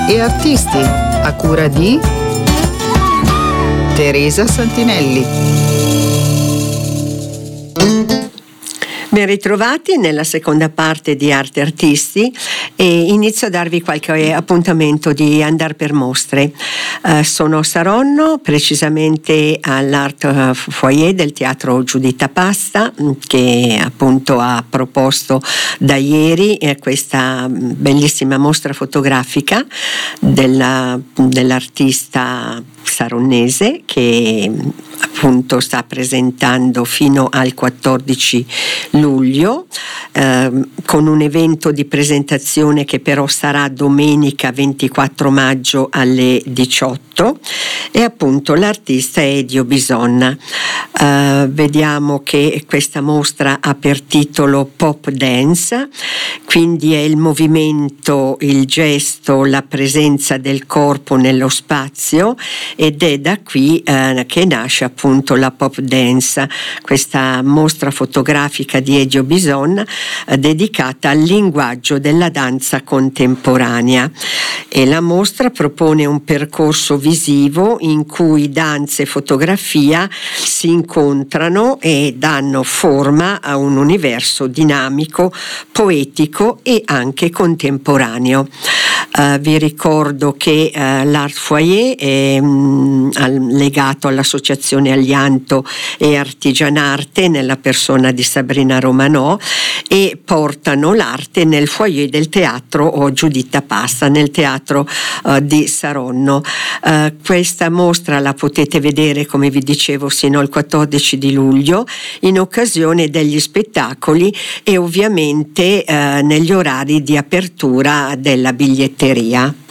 e artisti, a cura di Teresa Santinelli. Ben ritrovati nella seconda parte di Arte Artisti e inizio a darvi qualche appuntamento di andare per mostre. Sono a Saronno, precisamente all'Art Foyer del Teatro Giuditta Pasta, che appunto ha proposto da ieri questa bellissima mostra fotografica dell'artista saronnese, che appunto sta presentando fino al 14 luglio con un evento di presentazione che però sarà domenica 24 maggio alle 18, e appunto l'artista è Edio Bisonna. Vediamo che questa mostra ha per titolo Pop Dance, quindi è il movimento, il gesto, la presenza del corpo nello spazio, ed è da qui che nasce appunto la Pop Dance, questa mostra fotografica di Edio Bisonna dedicata al linguaggio della danza contemporanea. E la mostra propone un percorso visivo in cui danza e fotografia si incontrano e danno forma a un universo dinamico, poetico e anche contemporaneo. Vi ricordo che l'Art Foyer è legato all'Associazione Aglianto e Artigianarte nella persona di Sabrina Romanò, e portano l'arte nel foyer del Teatro Giuditta Pasta, nel teatro di Saronno. Questa mostra la potete vedere, come vi dicevo, sino al 14 di luglio in occasione degli spettacoli e ovviamente negli orari di apertura della biglietteria.